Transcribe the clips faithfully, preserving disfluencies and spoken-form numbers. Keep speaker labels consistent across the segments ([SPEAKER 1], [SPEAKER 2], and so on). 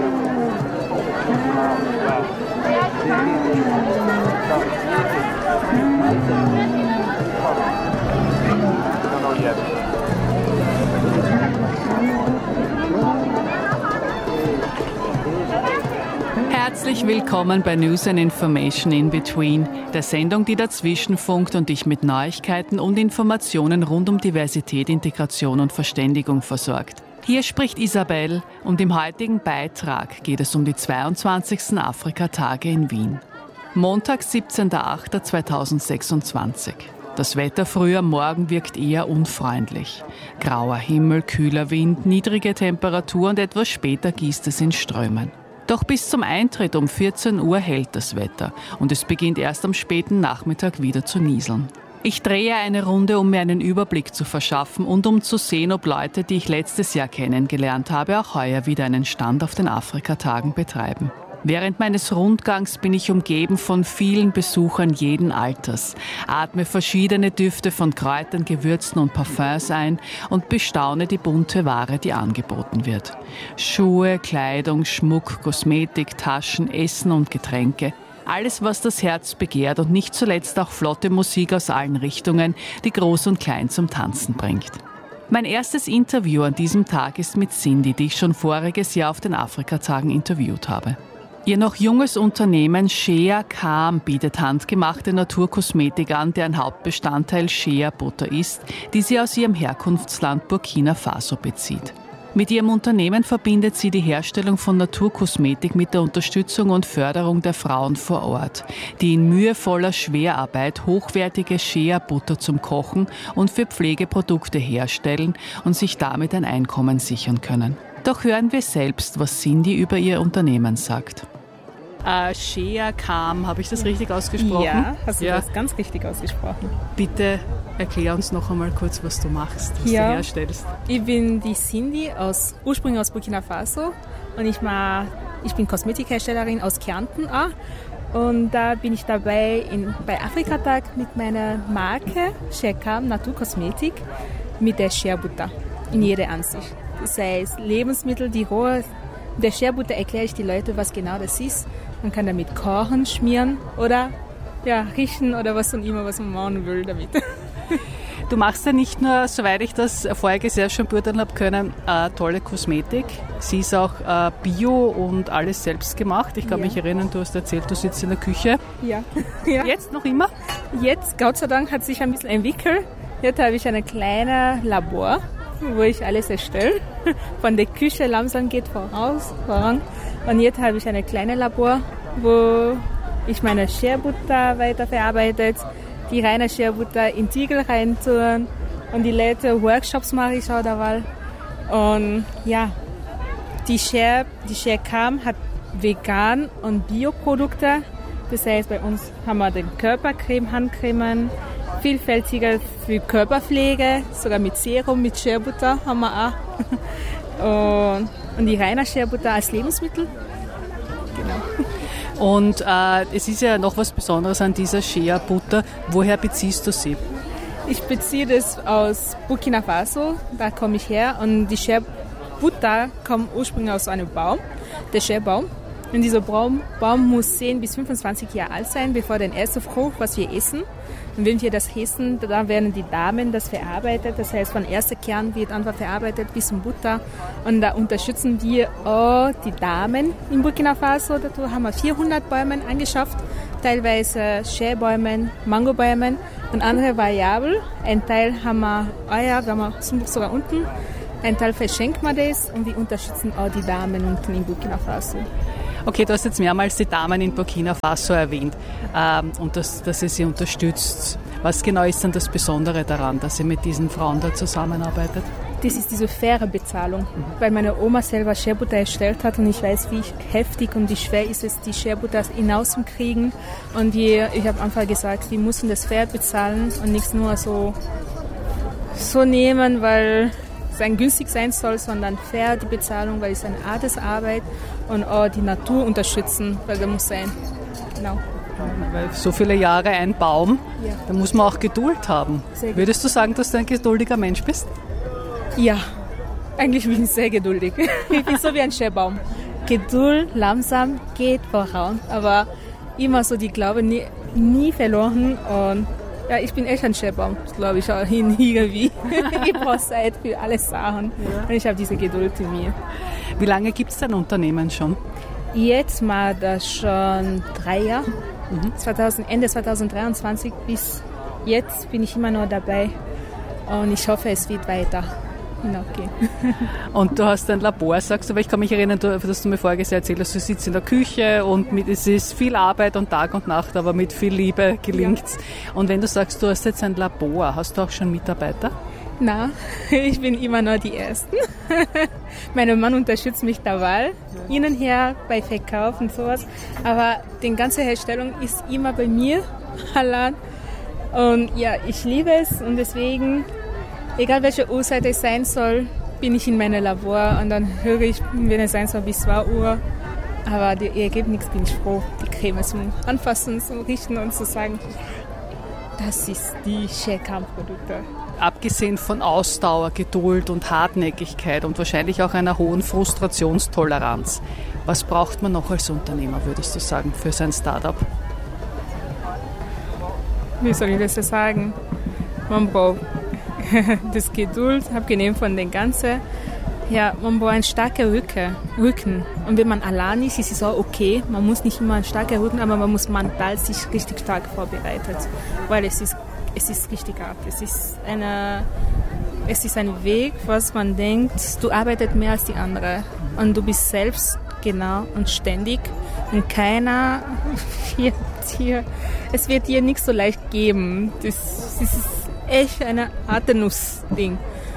[SPEAKER 1] Herzlich willkommen bei News and Information in Between, der Sendung, die dazwischen funkt und dich mit Neuigkeiten und Informationen rund um Diversität, Integration und Verständigung versorgt. Hier spricht Isabel und im heutigen Beitrag geht es um die zweiundzwanzigsten Afrika-Tage in Wien. Montag, siebzehnter achter zweitausendsechsundzwanzig. Das Wetter früh am Morgen wirkt eher unfreundlich. Grauer Himmel, kühler Wind, niedrige Temperatur und etwas später gießt es in Strömen. Doch bis zum Eintritt um vierzehn Uhr hält das Wetter und es beginnt erst am späten Nachmittag wieder zu nieseln. Ich drehe eine Runde, um mir einen Überblick zu verschaffen und um zu sehen, ob Leute, die ich letztes Jahr kennengelernt habe, auch heuer wieder einen Stand auf den Afrikatagen betreiben. Während meines Rundgangs bin ich umgeben von vielen Besuchern jeden Alters, atme verschiedene Düfte von Kräutern, Gewürzen und Parfums ein und bestaune die bunte Ware, die angeboten wird. Schuhe, Kleidung, Schmuck, Kosmetik, Taschen, Essen und Getränke. Alles, was das Herz begehrt und nicht zuletzt auch flotte Musik aus allen Richtungen, die Groß und Klein zum Tanzen bringt. Mein erstes Interview an diesem Tag ist mit Cindy, die ich schon voriges Jahr auf den Afrikatagen interviewt habe. Ihr noch junges Unternehmen Shea Calm bietet handgemachte Naturkosmetik an, deren Hauptbestandteil Shea Butter ist, die sie aus ihrem Herkunftsland Burkina Faso bezieht. Mit ihrem Unternehmen verbindet sie die Herstellung von Naturkosmetik mit der Unterstützung und Förderung der Frauen vor Ort, die in mühevoller Schwerarbeit hochwertige Shea Butter zum Kochen und für Pflegeprodukte herstellen und sich damit ein Einkommen sichern können. Doch hören wir selbst, was Cindy über ihr Unternehmen sagt. Uh, Shea Calm, habe ich das richtig ausgesprochen?
[SPEAKER 2] Ja, hast du ja. das ganz richtig ausgesprochen.
[SPEAKER 1] Bitte erklär uns noch einmal kurz, was du machst, was
[SPEAKER 2] ja.
[SPEAKER 1] du herstellst.
[SPEAKER 2] Ich bin die Cindy, aus, ursprünglich aus Burkina Faso und ich, mach, ich bin Kosmetikherstellerin aus Kärnten auch. Und da bin ich dabei in, bei Afrikatag mit meiner Marke Shea Calm Naturkosmetik mit der Shea Butter in jeder Ansicht. Das heißt, Lebensmittel, die rohe, der Shea Butter erkläre ich die Leute, was genau das ist. Man kann damit kochen, schmieren oder ja, riechen oder was und immer, was man machen will damit.
[SPEAKER 1] Du machst ja nicht nur, soweit ich das voriges Jahr schon beurteilen habe können, äh, tolle Kosmetik. Sie ist auch äh, bio und alles selbst gemacht. Ich kann ja. mich erinnern, du hast erzählt, du sitzt in der Küche.
[SPEAKER 2] Ja. ja.
[SPEAKER 1] Jetzt noch immer?
[SPEAKER 2] Jetzt, Gott sei Dank, hat sich ein bisschen entwickelt. Jetzt habe ich ein kleines Labor, wo ich alles erstelle. Von der Küche langsam geht voraus, voran. Und jetzt habe ich ein kleines Labor, wo ich meine Shea Butter weiterverarbeitet, die reine Shea Butter in Tiegel reintun und die Leute Workshops mache ich auch dabei. Und ja, die Shea, die Shea Calm hat vegan und Bioprodukte. Das heißt, bei uns haben wir den Körpercreme, Handcremen, vielfältiger für Körperpflege, sogar mit Serum, mit Shea Butter haben wir auch. Und, und die reine Shea Butter als Lebensmittel.
[SPEAKER 1] Genau. Und äh, es ist ja noch was Besonderes an dieser Shea Butter. Woher beziehst du sie?
[SPEAKER 2] Ich beziehe das aus Burkina Faso, da komme ich her. Und die Shea Butter kommt ursprünglich aus einem Baum, der Shea-Baum. Und dieser Baum, Baum muss zehn bis fünfundzwanzig Jahre alt sein, bevor der erste Frucht, was wir essen. Und wenn wir das essen, dann werden die Damen das verarbeitet. Das heißt, von erster Kern wird einfach verarbeitet bis zum Butter. Und da unterstützen wir auch die Damen in Burkina Faso. Dazu haben wir vierhundert Bäume angeschafft, teilweise Shea-Bäume, Mangobäume und andere Variablen. Ein Teil haben wir, ah ja, wir haben sogar unten. Ein Teil verschenkt man das und wir unterstützen auch die Damen unten in Burkina Faso.
[SPEAKER 1] Okay, du hast jetzt mehrmals die Damen in Burkina Faso erwähnt ähm, und dass, dass ihr sie unterstützt. Was genau ist denn das Besondere daran, dass ihr mit diesen Frauen da zusammenarbeitet?
[SPEAKER 2] Das ist diese faire Bezahlung, mhm. weil meine Oma selber Shea Butter erstellt hat und ich weiß, wie heftig und wie schwer ist es, die Shea Butter hinauszukriegen. Und wir, ich habe einfach gesagt, wir müssen das fair bezahlen und nichts nur so, so nehmen, weil es ein günstig sein soll, sondern fair die Bezahlung, weil es eine Art der Arbeit und auch die Natur unterstützen, weil das muss sein. Genau.
[SPEAKER 1] Weil so viele Jahre ein Baum,
[SPEAKER 2] ja.
[SPEAKER 1] Da muss man auch Geduld haben. Würdest du sagen, dass du ein geduldiger Mensch bist?
[SPEAKER 2] Ja, eigentlich bin ich sehr geduldig. Ich bin so wie ein Shea-Baum. Geduld langsam geht voran, aber immer so die Glaube nie, nie verloren. Und ja, ich bin echt ein Schäfer, glaube ich, auch irgendwie. Ich brauche Zeit für alle Sachen ja. Und ich habe diese Geduld in mir.
[SPEAKER 1] Wie lange gibt es dein Unternehmen schon?
[SPEAKER 2] Jetzt mal das schon drei Jahre. Mhm. zweitausend, Ende zweitausenddreiundzwanzig bis jetzt bin ich immer noch dabei und ich hoffe, es wird weiter hinaufgehen.
[SPEAKER 1] Und du hast ein Labor, sagst du, aber ich kann mich erinnern, dass du mir vorher erzählt hast, du sitzt in der Küche und mit, es ist viel Arbeit und Tag und Nacht, aber mit viel Liebe gelingt's. Ja. Und wenn du sagst, du hast jetzt ein Labor, hast du auch schon Mitarbeiter?
[SPEAKER 2] Nein, ich bin immer noch die Erste. Mein Mann unterstützt mich dabei, innen her bei Verkauf und sowas. Aber die ganze Herstellung ist immer bei mir allein. Und ja, ich liebe es und deswegen, egal welche Uhrzeit es sein soll, bin ich in meinem Labor und dann höre ich, wenn es sein soll, bis zwei Uhr. Aber die Ergebnis bin ich froh, die Creme zum Anfassen, zum Richten und zu sagen, das ist die Share-Kampf-Produkte.
[SPEAKER 1] Abgesehen von Ausdauer, Geduld und Hartnäckigkeit und wahrscheinlich auch einer hohen Frustrationstoleranz, was braucht man noch als Unternehmer, würdest du sagen, für sein Startup?
[SPEAKER 2] Wie soll ich das sagen? Man braucht das Geduld, abgesehen von dem Ganzen. Ja, man braucht einen starken Rücken. Rücken. Und wenn man allein ist, ist es auch okay. Man muss nicht immer einen starken Rücken, aber man muss mental sich richtig stark vorbereiten, weil es ist Es ist richtig ab. Es ist, eine, es ist ein Weg, was man denkt, du arbeitest mehr als die anderen. Und du bist selbst genau und ständig. Und keiner wird dir, es wird dir nicht so leicht geben. Das, das ist echt eine Atemnuss-Ding.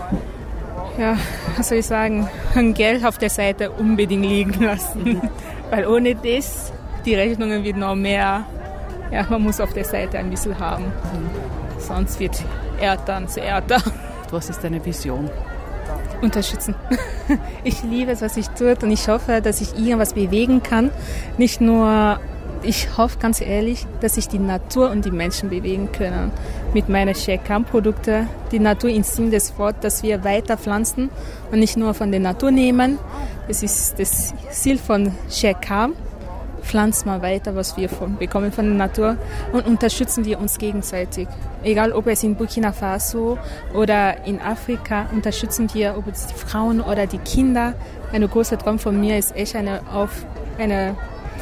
[SPEAKER 2] Ja, was soll ich sagen? Ein Geld auf der Seite unbedingt liegen lassen. Weil ohne das, die Rechnungen wird noch mehr. Ja, man muss auf der Seite ein bisschen haben. Sonst wird Erdern zu Erdern.
[SPEAKER 1] Was ist deine Vision?
[SPEAKER 2] Unterstützen. Ich liebe es, was ich tue und ich hoffe, dass ich irgendwas bewegen kann. Nicht nur, ich hoffe ganz ehrlich, dass ich die Natur und die Menschen bewegen können. Mit meinen Share-Kampf-Produkten. Die Natur im Sinn des Wortes, dass wir weiter pflanzen und nicht nur von der Natur nehmen. Das ist das Ziel von Share-Kampf. Pflanzen wir weiter, was wir von, bekommen von der Natur und unterstützen wir uns gegenseitig. Egal, ob es in Burkina Faso oder in Afrika, unterstützen wir, ob es die Frauen oder die Kinder. Ein großer Traum von mir ist echt eine, auf eine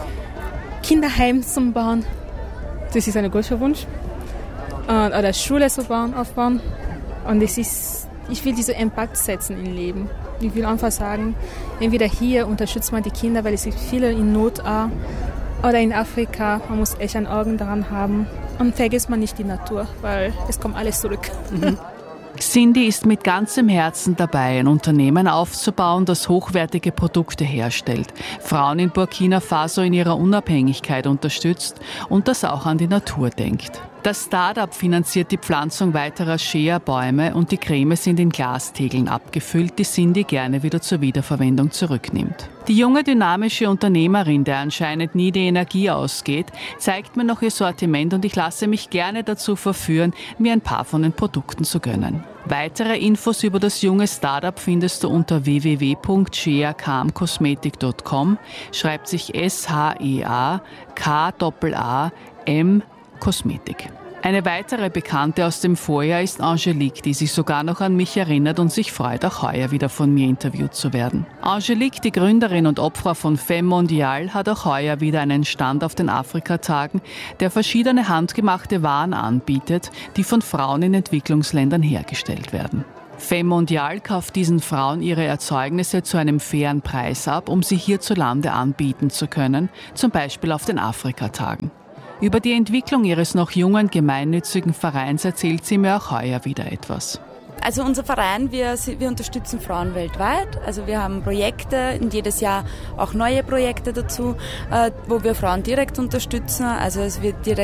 [SPEAKER 2] Kinderheim zu bauen. Das ist ein großer Wunsch. Und, oder Schule zu bauen, aufbauen. Und es ist, ich will diesen Impact setzen im Leben. Ich will einfach sagen, entweder hier unterstützt man die Kinder, weil es gibt viele in Not auch, oder in Afrika, man muss echt ein Auge daran haben. Und vergisst man nicht die Natur, weil es kommt alles zurück.
[SPEAKER 1] Mhm. Cindy ist mit ganzem Herzen dabei, ein Unternehmen aufzubauen, das hochwertige Produkte herstellt, Frauen in Burkina Faso in ihrer Unabhängigkeit unterstützt und das auch an die Natur denkt. Das Start-up finanziert die Pflanzung weiterer Shea-Bäume und die Creme sind in Glastegeln abgefüllt, die Cindy gerne wieder zur Wiederverwendung zurücknimmt. Die junge, dynamische Unternehmerin, der anscheinend nie die Energie ausgeht, zeigt mir noch ihr Sortiment und ich lasse mich gerne dazu verführen, mir ein paar von den Produkten zu gönnen. Weitere Infos über das junge Startup findest du unter w w w punkt shea calm cosmetic punkt com, schreibt sich S H E A K A A M Kosmetik. Eine weitere Bekannte aus dem Vorjahr ist Angelique, die sich sogar noch an mich erinnert und sich freut, auch heuer wieder von mir interviewt zu werden. Angelique, die Gründerin und Obfrau von Femme Mondiale, hat auch heuer wieder einen Stand auf den Afrikatagen, der verschiedene handgemachte Waren anbietet, die von Frauen in Entwicklungsländern hergestellt werden. Femme Mondiale kauft diesen Frauen ihre Erzeugnisse zu einem fairen Preis ab, um sie hierzulande anbieten zu können, zum Beispiel auf den Afrikatagen. Über die Entwicklung ihres noch jungen gemeinnützigen Vereins erzählt sie mir auch heuer wieder etwas.
[SPEAKER 3] Also unser Verein, wir, wir unterstützen Frauen weltweit. Also wir haben Projekte und jedes Jahr auch neue Projekte dazu, wo wir Frauen direkt unterstützen. Also es wird direkt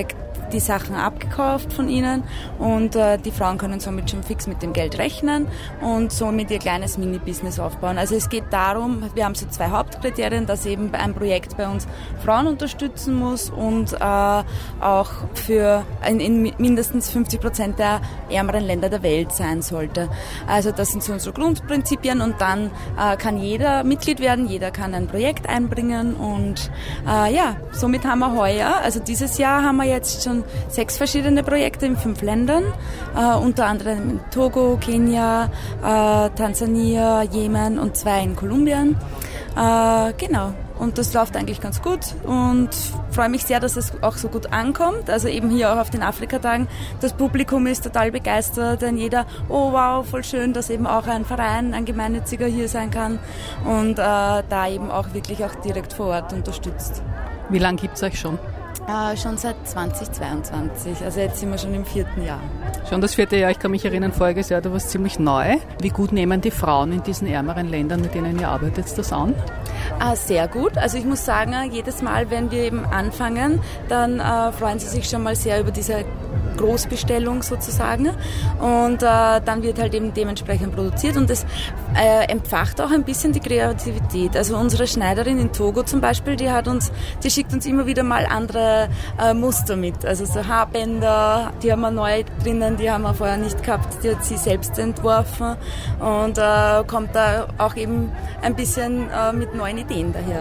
[SPEAKER 3] die Sachen abgekauft von ihnen und äh, die Frauen können somit schon fix mit dem Geld rechnen und somit ihr kleines Mini-Business aufbauen. Also es geht darum, wir haben so zwei Hauptkriterien, dass eben ein Projekt bei uns Frauen unterstützen muss und äh, auch für in, in mindestens fünfzig Prozent der ärmeren Länder der Welt sein sollte. Also das sind so unsere Grundprinzipien und dann äh, kann jeder Mitglied werden, jeder kann ein Projekt einbringen und äh, ja, somit haben wir heuer, also dieses Jahr haben wir jetzt schon sechs verschiedene Projekte in fünf Ländern, äh, unter anderem in Togo, Kenia, äh, Tansania, Jemen und zwei in Kolumbien. Äh, genau. Und das läuft eigentlich ganz gut und freue mich sehr, dass es auch so gut ankommt. Also eben hier auch auf den Afrikatagen. Das Publikum ist total begeistert, denn jeder, oh wow, voll schön, dass eben auch ein Verein, ein Gemeinnütziger hier sein kann und äh, da eben auch wirklich auch direkt vor Ort unterstützt.
[SPEAKER 1] Wie lange gibt es euch schon?
[SPEAKER 3] Äh, schon seit zweitausendzweiundzwanzig, also jetzt sind wir schon im vierten Jahr.
[SPEAKER 1] Schon das vierte Jahr, ich kann mich erinnern, voriges Jahr, du warst ziemlich neu. Wie gut nehmen die Frauen in diesen ärmeren Ländern, mit denen ihr arbeitet, das an?
[SPEAKER 3] Ah, sehr gut. Also ich muss sagen, jedes Mal, wenn wir eben anfangen, dann äh, freuen sie sich schon mal sehr über diese Großbestellung sozusagen und äh, dann wird halt eben dementsprechend produziert und das äh, entfacht auch ein bisschen die Kreativität. Also unsere Schneiderin in Togo zum Beispiel, die hat uns, die schickt uns immer wieder mal andere äh, Muster mit, also so Haarbänder, die haben wir neu drinnen, die haben wir vorher nicht gehabt, die hat sie selbst entworfen und äh, kommt da auch eben ein bisschen äh, mit neuen Ideen daher.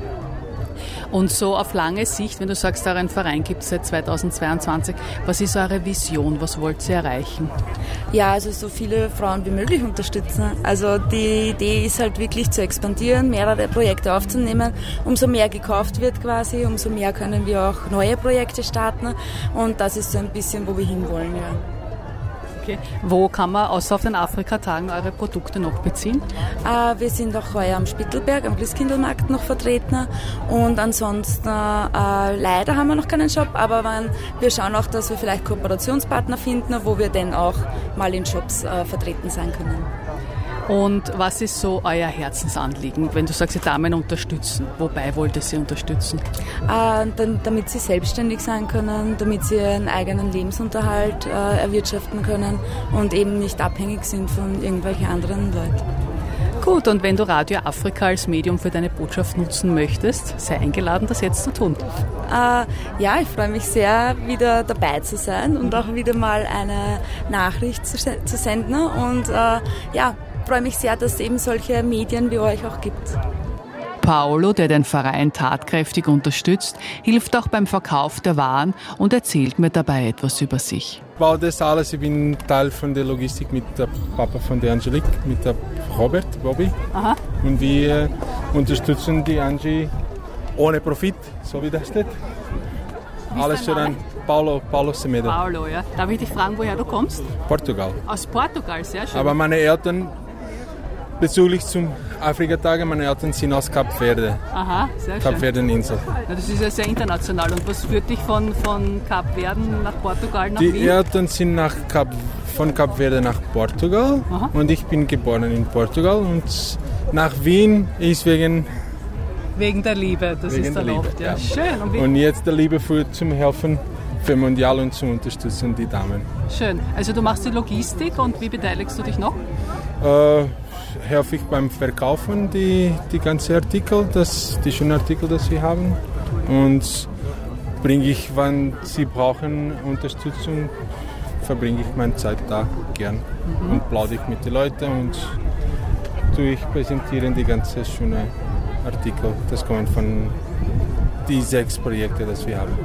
[SPEAKER 1] Und so auf lange Sicht, wenn du sagst, euren Verein gibt es seit zweitausendzweiundzwanzig, was ist eure Vision, was wollt ihr erreichen?
[SPEAKER 3] Ja, also so viele Frauen wie möglich unterstützen. Also die Idee ist halt wirklich zu expandieren, mehrere Projekte aufzunehmen. Umso mehr gekauft wird quasi, umso mehr können wir auch neue Projekte starten und das ist so ein bisschen, wo wir hinwollen, ja.
[SPEAKER 1] Okay. Wo kann man außer auf den Afrikatagen eure Produkte noch beziehen?
[SPEAKER 3] Äh, wir sind auch heuer am Spittelberg, am Christkindlmarkt noch vertreten und ansonsten äh, leider haben wir noch keinen Shop, aber wenn, wir schauen auch, dass wir vielleicht Kooperationspartner finden, wo wir dann auch mal in Shops äh, vertreten sein können.
[SPEAKER 1] Und was ist so euer Herzensanliegen, wenn du sagst, die Damen unterstützen? Wobei wollt ihr sie unterstützen?
[SPEAKER 3] Äh, dann, damit sie selbstständig sein können, damit sie ihren eigenen Lebensunterhalt äh, erwirtschaften können und eben nicht abhängig sind von irgendwelchen anderen Leuten.
[SPEAKER 1] Gut, und wenn du Radio Afrika als Medium für deine Botschaft nutzen möchtest, sei eingeladen, das jetzt zu tun.
[SPEAKER 3] Äh, ja, ich freue mich sehr, wieder dabei zu sein und auch wieder mal eine Nachricht zu, zu senden und äh, ja, freue mich sehr, dass es eben solche Medien wie euch auch gibt.
[SPEAKER 1] Paolo, der den Verein tatkräftig unterstützt, hilft auch beim Verkauf der Waren und erzählt mir dabei etwas über sich.
[SPEAKER 4] Ich baue das alles, ich bin Teil von der Logistik mit der Papa von der Angelique, mit der Robert, Bobby.
[SPEAKER 1] Aha.
[SPEAKER 4] Und wir unterstützen die Angie ohne Profit, so wie das steht. Alles für dann Paulo, Paulo Semedo.
[SPEAKER 1] Paulo, ja. Darf ich dich fragen, woher du kommst?
[SPEAKER 4] Portugal.
[SPEAKER 1] Aus Portugal, sehr schön.
[SPEAKER 4] Aber meine Eltern, bezüglich zum Afrikatage, meine Eltern sind aus Kap Verde.
[SPEAKER 1] Aha, sehr schön.
[SPEAKER 4] Kap Verden-Insel.
[SPEAKER 1] Ja, das ist ja sehr international. Und was führt dich von, von Kap Verden nach Portugal, nach
[SPEAKER 4] Die
[SPEAKER 1] Wien?
[SPEAKER 4] Eltern sind nach Kap, von Kap Verde nach Portugal. Aha. Und ich bin geboren in Portugal. Und nach Wien ist wegen...
[SPEAKER 1] Wegen der Liebe, das
[SPEAKER 4] wegen
[SPEAKER 1] ist
[SPEAKER 4] der
[SPEAKER 1] erlaubt.
[SPEAKER 4] Liebe,
[SPEAKER 1] Ja.
[SPEAKER 4] ja.
[SPEAKER 1] Schön. Und, wie,
[SPEAKER 4] und jetzt der Liebe für, zum Helfen für Mondial und zum Unterstützen die Damen.
[SPEAKER 1] schön. Also du machst die Logistik und wie beteiligst du dich noch?
[SPEAKER 4] Äh, helfe ich beim Verkaufen die, die ganzen Artikel, das, die schönen Artikel, die wir haben. Und bringe ich, wenn sie brauchen Unterstützung, verbringe ich meine Zeit da gern. Mhm. Und plaudere ich mit den Leuten und tue ich präsentieren die ganzen schönen Artikel. Das kommen von die sechs Projekte, die wir haben.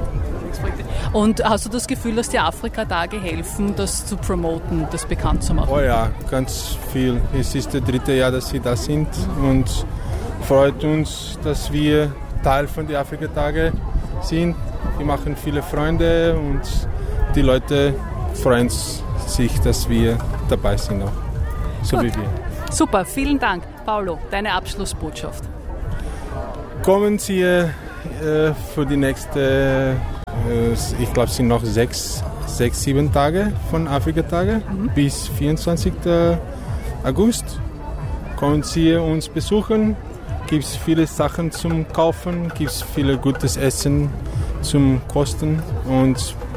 [SPEAKER 1] Und hast du das Gefühl, dass die Afrika-Tage helfen, das zu promoten, das bekannt zu machen?
[SPEAKER 4] Oh ja, ganz viel. Es ist das dritte Jahr, dass wir da sind und freut uns, dass wir Teil von den Afrika-Tage sind. Wir machen viele Freunde und die Leute freuen sich, dass wir dabei sind auch, so
[SPEAKER 1] Gut.
[SPEAKER 4] wie wir.
[SPEAKER 1] Super, vielen Dank. Paulo, deine Abschlussbotschaft.
[SPEAKER 4] Kommen Sie äh, für die nächste, äh, ich glaube, es sind noch sechs, sechs, sieben Tage von Afrika-Tage mhm. bis vierundzwanzigsten August. Kommen Sie uns besuchen. Gibt es viele Sachen zum Kaufen, gibt es viele gutes Essen zum Kosten und